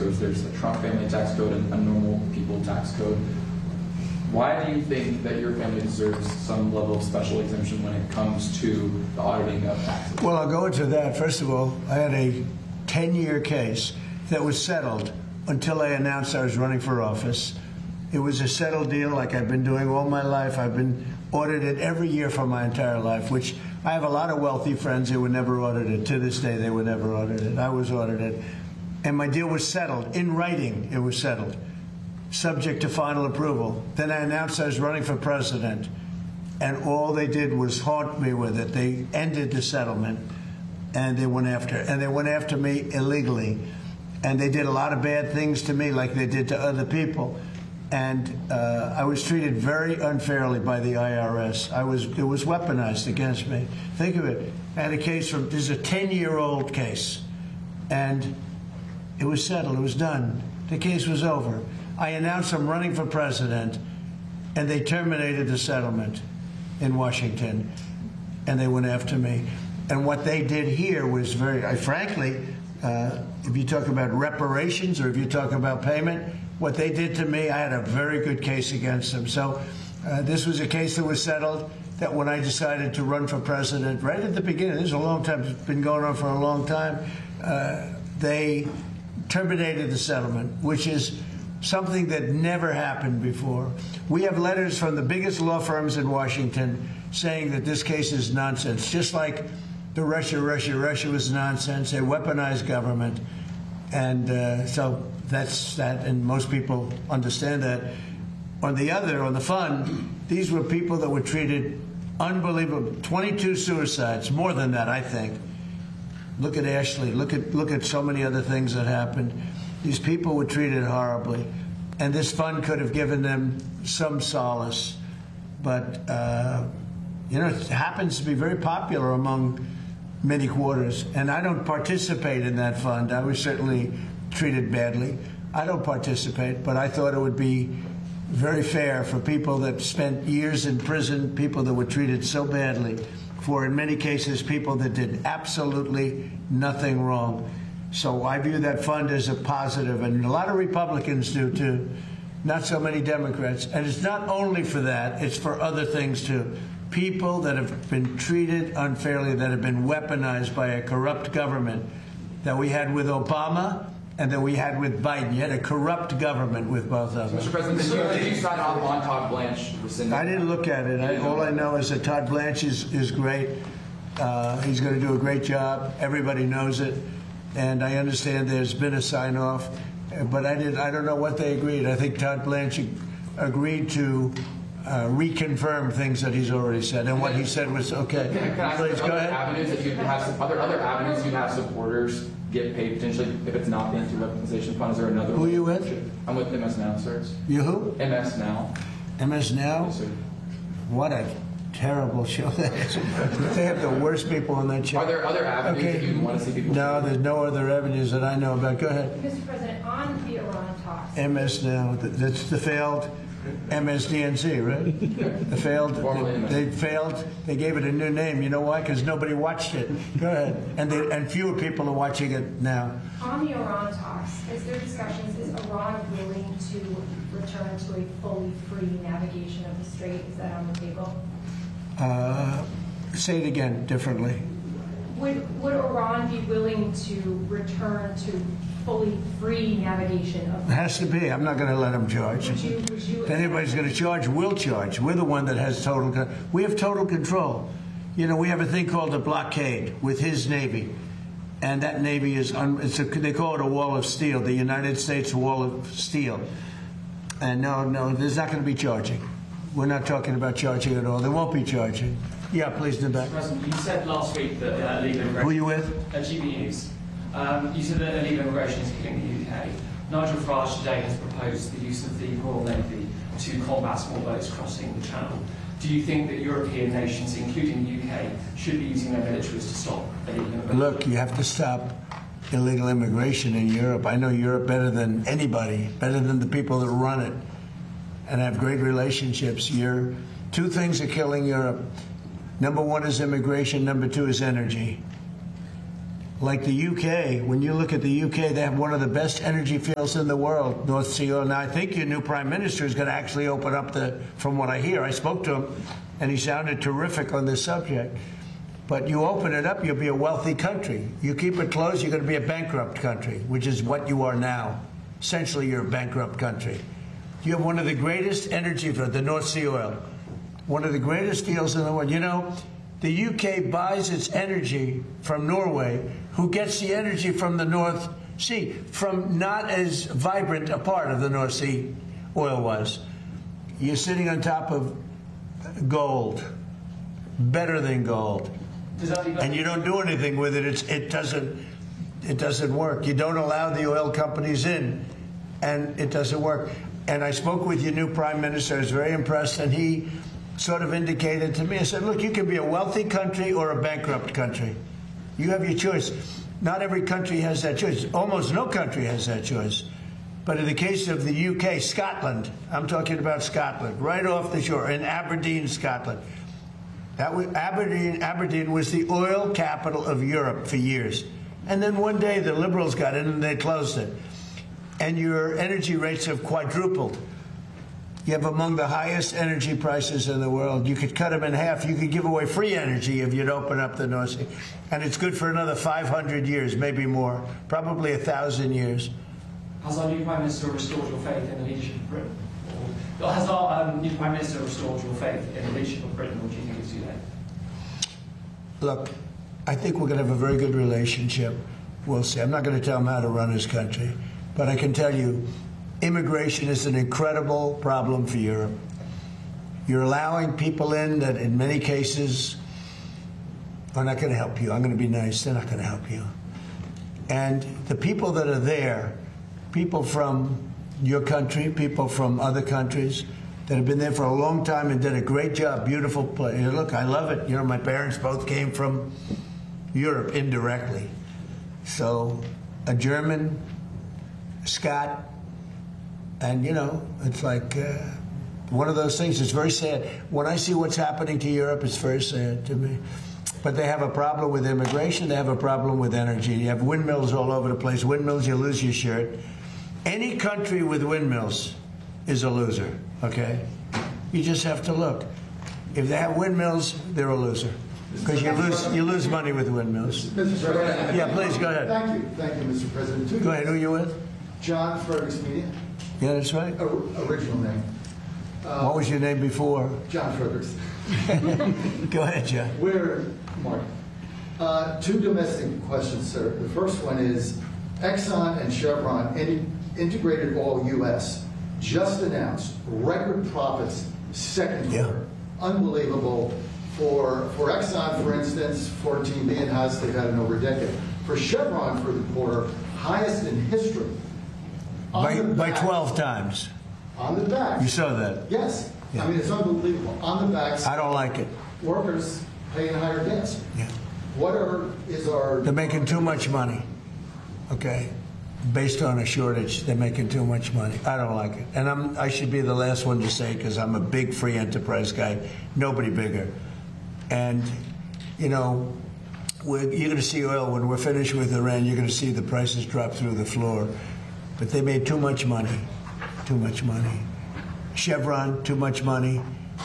codes. There's a Trump family tax code and a normal people tax code. Why do you think that your family deserves some level of special exemption when it comes to the auditing of taxes? Well, I'll go into that. First of all, I had a 10-year case that was settled until I announced I was running for office. It was a settled deal like I've been doing all my life. I've been audited every year for my entire life, which I have a lot of wealthy friends who were never audited. To this day, they were never audited. I was audited. And my deal was settled. In writing, it was settled, subject to final approval. Then I announced I was running for president, and all they did was haunt me with it. They ended the settlement, and they went after me illegally. And they did a lot of bad things to me like they did to other people. And I was treated very unfairly by the IRS. It was weaponized against me. Think of it. I had a case this is a 10-year-old case. And it was settled. It was done. The case was over. I announced I'm running for president, and they terminated the settlement in Washington, and they went after me. And what they did here was frankly, if you talk about reparations or if you talk about payment, what they did to me, I had a very good case against them. So this was a case that was settled, that when I decided to run for president, right at the beginning, this is a long time, it's been going on for a long time, they terminated the settlement, which is something that never happened before. We have letters from the biggest law firms in Washington saying that this case is nonsense, just like the Russia was nonsense. They weaponized government. And so that's that, and most people understand that. On the fund, these were people that were treated unbelievable. 22 suicides, more than that, I think. Look at Ashley. Look at so many other things that happened. These people were treated horribly, and this fund could have given them some solace. But it happens to be very popular among many quarters, and I don't participate in that fund. I was certainly treated badly. I don't participate, but I thought it would be very fair for people that spent years in prison, people that were treated so badly, for in many cases people that did absolutely nothing wrong. So I view that fund as a positive, and a lot of Republicans do too, not so many Democrats. And it's not only for that, it's for other things too. People that have been treated unfairly, that have been weaponized by a corrupt government that we had with Obama and that we had with Biden. You had a corrupt government with both of them. Mr. President, did you sign off on Todd Blanche rescinding? I didn't look at it. All I know is that Todd Blanche is great. He's going to do a great job. Everybody knows it. And I understand there's been a sign-off. But I don't know what they agreed. I think Todd Blanche agreed to reconfirm things that he's already said, and what he said was okay. Please go ahead. Other avenues you'd have supporters get paid potentially if it's not the anti-weaponization fund? Is there another? Who are you with? I'm with MS Now, sir. You who? MS Now. MS Now? Yes, sir. What a terrible show that is. They have the worst people on that show. Are there other avenues that you want to see people? No, there's no other avenues that I know about. Go ahead. Mr. President, on the Iran talks. MS Now. That's the failed MSDNC, right? They failed. They gave it a new name. You know why? Because nobody watched it. Go ahead. And fewer people are watching it now. On the Iran talks, is there discussions? Is Iran willing to return to a fully free navigation of the Strait? Is that on the table? Say it again differently. Would Iran be willing to return to fully free navigation of the It has to be. I'm not going to let them charge. Would you if anybody's going to charge, we'll charge. We're the one that has total control. We have total control. You know, we have a thing called a blockade with his Navy. And that Navy is, they call it a wall of steel, the United States wall of steel. And no, there's not going to be charging. We're not talking about charging at all. There won't be charging. Yeah, please, in the back. President, you said last week that illegal immigration... Who are you with? GB News. You said that illegal immigration is killing the UK. Nigel Farage today has proposed the use of the Royal Navy to combat small boats crossing the Channel. Do you think that European nations, including the UK, should be using their militaries to stop illegal immigration? Look, you have to stop illegal immigration in Europe. I know Europe better than anybody, better than the people that run it, and have great relationships. Two things are killing Europe. Number one is immigration. Number two is energy. like the UK, when you look at the UK, they have one of the best energy fields in the world, North Sea oil. Now, I think your new prime minister is going to actually open up from what I hear, I spoke to him, and he sounded terrific on this subject. But you open it up, you'll be a wealthy country. You keep it closed, you're going to be a bankrupt country, which is what you are now. Essentially, you're a bankrupt country. You have one of the greatest energy fields, the North Sea oil, one of the greatest fields in the world. You know, the UK buys its energy from Norway, who gets the energy from the North Sea, from not as vibrant a part of the North Sea oil was. You're sitting on top of gold, better than gold, and you don't do anything with it. It doesn't work. You don't allow the oil companies in, and it doesn't work. And I spoke with your new prime minister. I was very impressed, and he sort of indicated to me, I said, look, you can be a wealthy country or a bankrupt country. You have your choice. Not every country has that choice. Almost no country has that choice. But in the case of the UK, Scotland, I'm talking about Scotland, right off the shore, in Aberdeen, Scotland. Aberdeen was the oil capital of Europe for years. And then one day the Liberals got in and they closed it. And your energy rates have quadrupled. You have among the highest energy prices in the world. You could cut them in half. You could give away free energy if you'd open up the North Sea. And it's good for another 500 years, maybe more, probably 1,000 years. Has our new Prime Minister restored your faith in the leadership of Britain? Or has our new Prime Minister restored your faith in the leadership of Britain, or do you think it's too late? Look, I think we're going to have a very good relationship. We'll see. I'm not going to tell him how to run his country. But I can tell you, immigration is an incredible problem for Europe. You're allowing people in that in many cases are not going to help you. I'm going to be nice. They're not going to help you. And the people that are there, people from your country, people from other countries that have been there for a long time and did a great job, beautiful place. Look, I love it. You know, my parents both came from Europe indirectly. So a German, Scott, and, you know, it's like one of those things. It's very sad. When I see what's happening to Europe, it's very sad to me. But they have a problem with immigration. They have a problem with energy. You have windmills all over the place. Windmills, you lose your shirt. Any country with windmills is a loser, okay? You just have to look. If they have windmills, they're a loser. Because you lose money with windmills. Mr. President. Yeah, please, go ahead. Thank you, Mr. President. Go ahead, who are you with? John Fredericks Media. Yeah, that's right. Original name. What was your name before? John Fredericks. Go ahead, John. We're, Mark. Two domestic questions, sir. The first one is Exxon and Chevron, Integrated Oil U.S., just announced record profits second quarter. Unbelievable. For Exxon, for instance, 14 billion highest they've had in over a decade. For Chevron for the quarter, highest in history. By 12 times. On the back. You saw that? Yes. Yeah. I mean, it's unbelievable. On the backs. I don't like it. Workers paying higher gas. Yeah. Is our... They're making too much money, okay? Based on a shortage, they're making too much money. I don't like it. And I should be the last one to say, because I'm a big free enterprise guy, nobody bigger. And, you know, you're going to see oil, when we're finished with Iran, you're going to see the prices drop through the floor. But they made too much money, too much money. Chevron, too much money.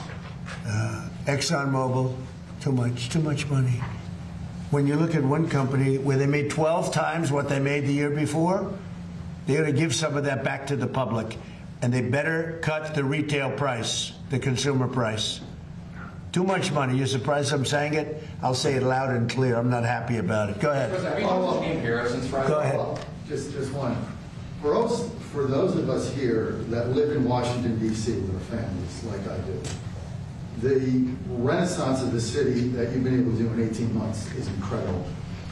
ExxonMobil, too much money. When you look at one company where they made 12 times what they made the year before, they're going to give some of that back to the public. And they better cut the retail price, the consumer price. Too much money. You're surprised I'm saying it? I'll say it loud and clear. I'm not happy about it. Go ahead. Have you talked to Jim Harris since Friday? Go ahead. Just one. For those of us here that live in Washington, D.C. with our families, like I do, the renaissance of the city that you've been able to do in 18 months is incredible.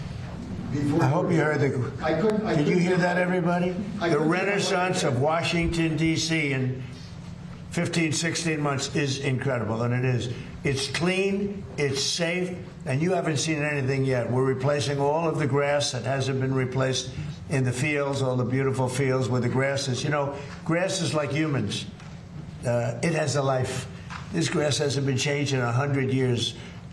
I hope you heard the... Did you hear that, everybody? The renaissance of Washington, D.C. in 15, 16 months is incredible, and it is. It's clean, it's safe, and you haven't seen anything yet. We're replacing all of the grass that hasn't been replaced in the fields, all the beautiful fields where the grass is. You know, grass is like humans. It has a life. This grass hasn't been changed in 100 years.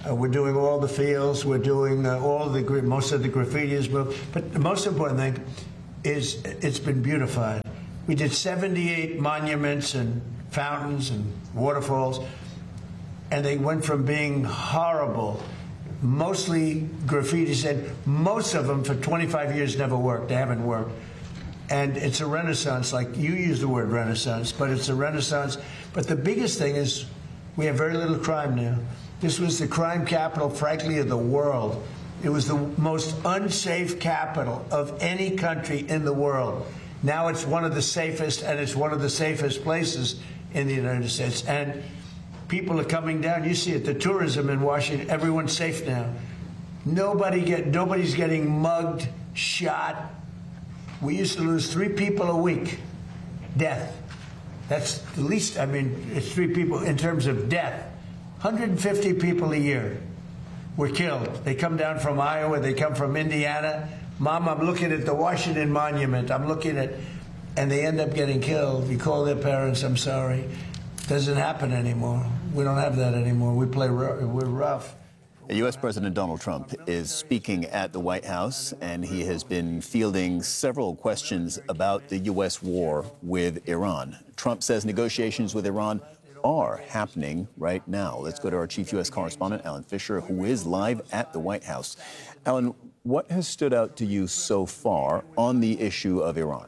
We're doing all the fields. We're doing most of the graffiti is moved. But the most important thing is it's been beautified. We did 78 monuments and fountains and waterfalls, and they went from being horrible, mostly graffitis, and most of them for 25 years never worked. They haven't worked. And it's a renaissance, like you use the word renaissance, but it's a renaissance. But the biggest thing is we have very little crime now. This was the crime capital, frankly, of the world. It was the most unsafe capital of any country in the world. Now it's one of the safest, and it's one of the safest places in the United States. And people are coming down. You see it, the tourism in Washington, everyone's safe now. Nobody's getting mugged, shot. We used to lose 3 people a week, death. That's the least, I mean, it's 3 people in terms of death. 150 people a year were killed. They come down from Iowa, they come from Indiana. Mom, I'm looking at the Washington Monument. I'm looking at, and they end up getting killed. You call their parents, I'm sorry. Doesn't happen anymore. We don't have that anymore. We're rough. U.S. President Donald Trump is speaking at the White House, and he has been fielding several questions about the U.S. war with Iran. Trump says negotiations with Iran are happening right now. Let's go to our chief U.S. correspondent, Alan Fisher, who is live at the White House. Alan, what has stood out to you so far on the issue of Iran?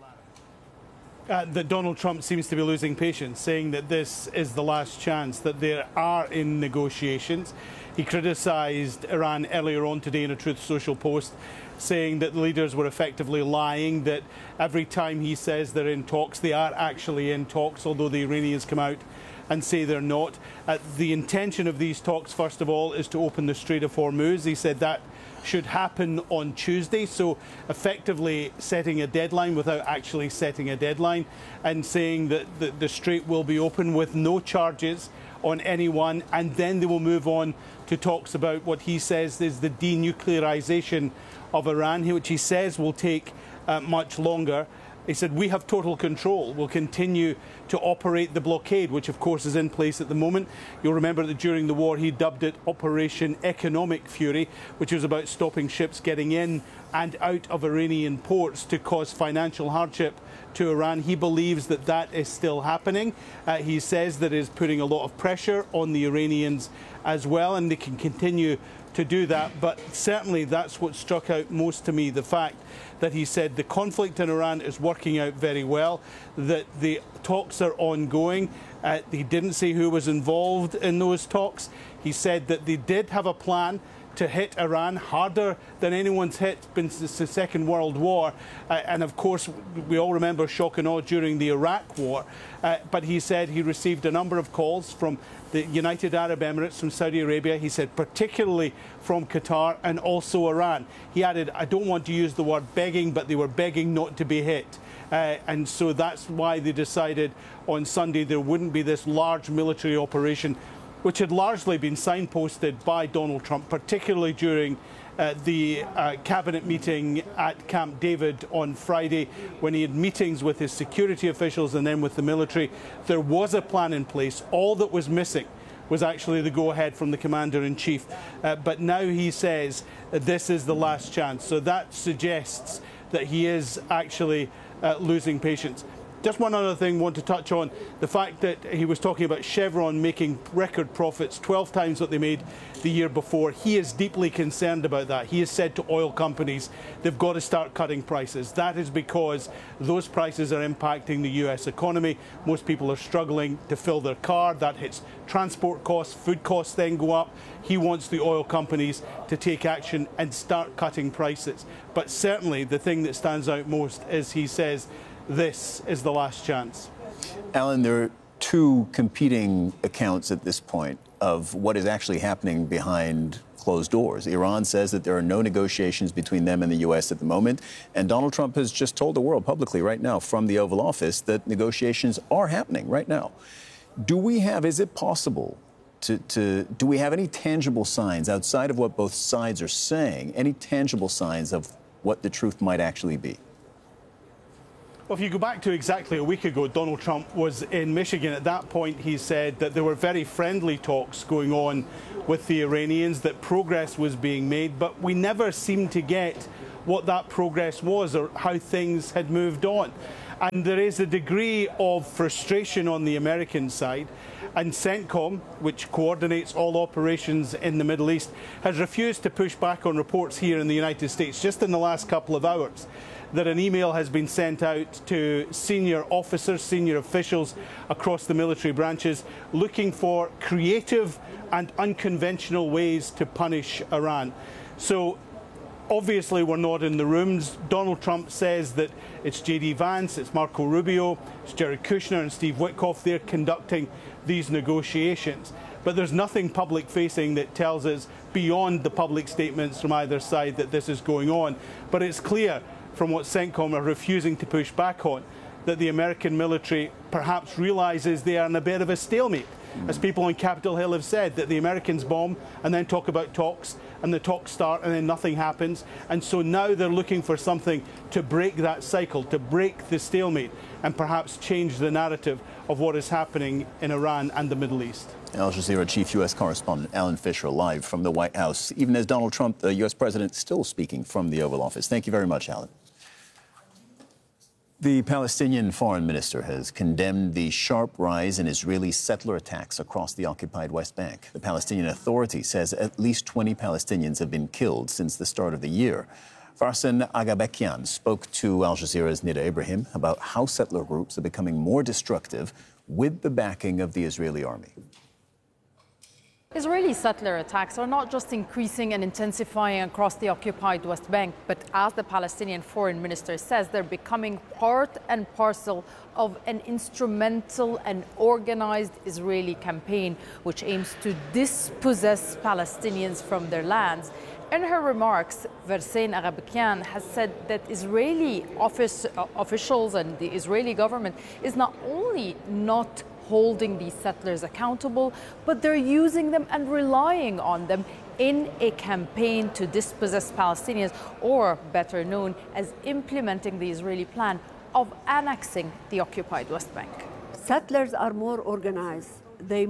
That Donald Trump seems to be losing patience, saying that this is the last chance, that they are in negotiations. He criticised Iran earlier on today in a Truth Social post, saying that the leaders were effectively lying, that every time he says they're in talks, they are actually in talks, although the Iranians come out and say they're not. The intention of these talks, first of all, is to open the Strait of Hormuz. He said that should happen on Tuesday, so effectively setting a deadline without actually setting a deadline, and saying that the strait will be open with no charges on anyone, and then they will move on to talks about what he says is the denuclearization of Iran, which he says will take much longer. He said, we have total control. We'll continue to operate the blockade, which of course is in place at the moment. You'll remember that during the war he dubbed it Operation Economic Fury, which was about stopping ships getting in and out of Iranian ports to cause financial hardship to Iran. He believes that that is still happening. He says that it is putting a lot of pressure on the Iranians as well, and they can continue to do that. But certainly that's what struck out most to me, the fact that he said the conflict in Iran is working out very well, that the talks are ongoing. He didn't say who was involved in those talks. He said that they did have a plan to hit Iran harder than anyone's hit since the Second World War. And of course, we all remember shock and awe during the Iraq War. But he said he received a number of calls from the United Arab Emirates, from Saudi Arabia. He said particularly from Qatar and also Iran. He added, I don't want to use the word begging, but they were begging not to be hit. And so that's why they decided on Sunday there wouldn't be this large military operation, which had largely been signposted by Donald Trump, particularly during the cabinet meeting at Camp David on Friday, when he had meetings with his security officials and then with the military. There was a plan in place. All that was missing was actually the go-ahead from the Commander-in-Chief. But now he says this is the last chance. So that suggests that he is actually losing patience. Just one other thing I want to touch on, the fact that he was talking about Chevron making record profits, 12 times what they made the year before. He is deeply concerned about that. He has said to oil companies they've got to start cutting prices. That is because those prices are impacting the US economy. Most people are struggling to fill their car. That hits transport costs, food costs then go up. He wants the oil companies to take action and start cutting prices. But certainly the thing that stands out most is he says this is the last chance. Alan, there are 2 competing accounts at this point of what is actually happening behind closed doors. Iran says that there are no negotiations between them and the U.S. at the moment, and Donald Trump has just told the world publicly right now from the Oval Office that negotiations are happening right now. Is it possible do we have any tangible signs outside of what both sides are saying, any tangible signs of what the truth might actually be? Well, if you go back to exactly a week ago, Donald Trump was in Michigan. At that point, he said that there were very friendly talks going on with the Iranians, that progress was being made, but we never seemed to get what that progress was or how things had moved on. And there is a degree of frustration on the American side. And CENTCOM, which coordinates all operations in the Middle East, has refused to push back on reports here in the United States just in the last couple of hours that an email has been sent out to senior officers, senior officials across the military branches looking for creative and unconventional ways to punish Iran. So obviously we're not in the rooms. Donald Trump says that it's J.D. Vance, it's Marco Rubio, it's Jared Kushner and Steve Witkoff. They're conducting these negotiations. But there's nothing public-facing that tells us beyond the public statements from either side that this is going on. But it's clear from what CENTCOM are refusing to push back on that the American military perhaps realizes they are in a bit of a stalemate. As people on Capitol Hill have said, that the Americans bomb and then talk about talks, and the talks start and then nothing happens. And so now they're looking for something to break that cycle, to break the stalemate, and perhaps change the narrative of what is happening in Iran and the Middle East. Al Jazeera Chief U.S. Correspondent Alan Fisher live from the White House, even as Donald Trump, the U.S. President, still speaking from the Oval Office. Thank you very much, Alan. The Palestinian foreign minister has condemned the sharp rise in Israeli settler attacks across the occupied West Bank. The Palestinian Authority says at least 20 Palestinians have been killed since the start of the year. Farsan Agabekian spoke to Al Jazeera's Nida Ibrahim about how settler groups are becoming more destructive with the backing of the Israeli army. Israeli settler attacks are not just increasing and intensifying across the occupied West Bank, but as the Palestinian foreign minister says, they're becoming part and parcel of an instrumental and organized Israeli campaign which aims to dispossess Palestinians from their lands. In her remarks, Farsan Agabekian has said that Israeli officials and the Israeli government is not only not holding these settlers accountable, but they're using them and relying on them in a campaign to dispossess Palestinians, or better known as implementing the Israeli plan of annexing the occupied West Bank. Settlers are more organized. They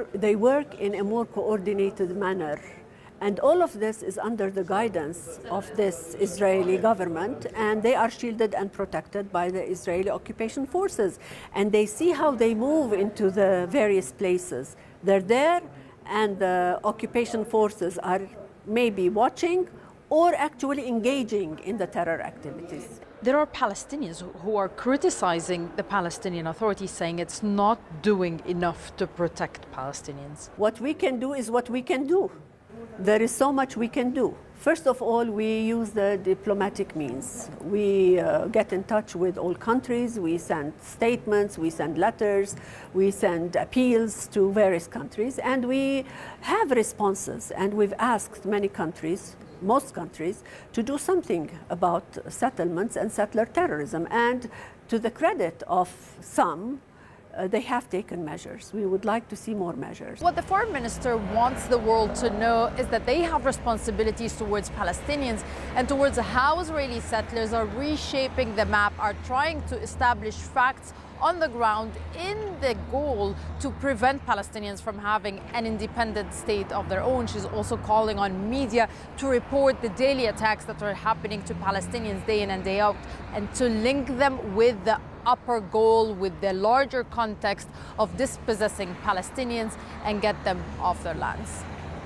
work in a more coordinated manner. And all of this is under the guidance of this Israeli government, and they are shielded and protected by the Israeli occupation forces. And they see how they move into the various places. They're there, and the occupation forces are maybe watching or actually engaging in the terror activities. There are Palestinians who are criticizing the Palestinian Authority, saying it's not doing enough to protect Palestinians. What we can do is what we can do. There is so much we can do. First of all, we use the diplomatic means. We get in touch with all countries, we send statements, we send letters, we send appeals to various countries, and we have responses. And we've asked many countries, most countries, to do something about settlements and settler terrorism. And to the credit of some, they have taken measures. We would like to see more measures. What the foreign minister wants the world to know is that they have responsibilities towards Palestinians and towards how Israeli settlers are reshaping the map, are trying to establish facts on the ground in the goal to prevent Palestinians from having an independent state of their own. She's also calling on media to report the daily attacks that are happening to Palestinians day in and day out, and to link them with the upper goal, with the larger context of dispossessing Palestinians and get them off their lands.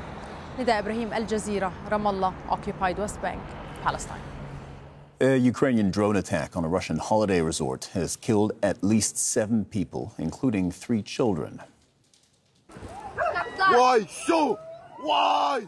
Nida Ibrahim, Al Jazeera, Ramallah, occupied West Bank, Palestine. A Ukrainian drone attack on a Russian holiday resort has killed at least 7 people, including 3 children. Why so? Why?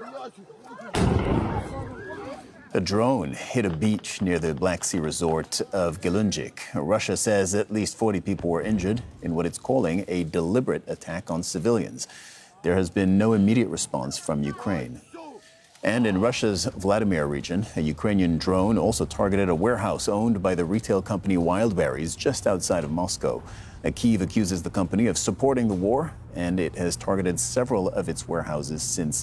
A drone hit a beach near the Black Sea resort of Gelunjik. Russia says at least 40 people were injured in what it's calling a deliberate attack on civilians. There has been no immediate response from Ukraine. And in Russia's Vladimir region, a Ukrainian drone also targeted a warehouse owned by the retail company Wildberries just outside of Moscow. Kyiv accuses the company of supporting the war, and it has targeted several of its warehouses since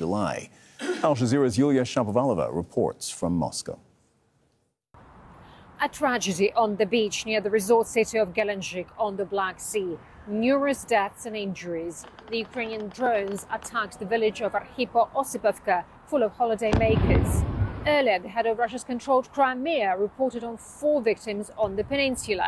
mid-July. Al Jazeera's Yulia Shapovalova reports from Moscow. A tragedy on the beach near the resort city of Gelendzhik on the Black Sea. Numerous deaths and injuries. The Ukrainian drones attacked the village of Arhipo-Osipovka, full of holidaymakers. Earlier, the head of Russia's controlled Crimea reported on 4 victims on the peninsula.